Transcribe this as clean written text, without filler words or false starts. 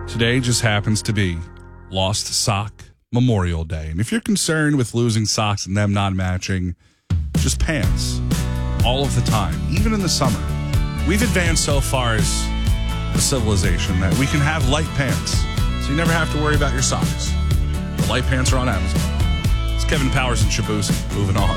Today just happens to be Lost Sock Memorial Day. And if you're concerned with losing socks and them not matching, just pants all of the time, even in the summer. We've advanced so far as a civilization that we can have light pants, so you never have to worry about your socks. The light pants are on Amazon. It's Kevin Powers and Shabuzi. Moving on.